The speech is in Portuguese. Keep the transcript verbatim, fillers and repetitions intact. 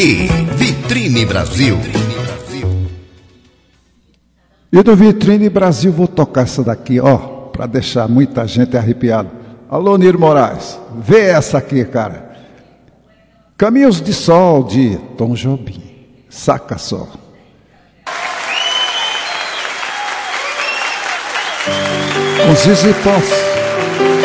E Vitrine Brasil. E do Vitrine Brasil vou tocar essa daqui, ó, pra deixar muita gente arrepiada. Alô, Niro Moraes, vê essa aqui, cara. Caminhos de Sol, de Tom Jobim. Saca só. Com Zizi Posse.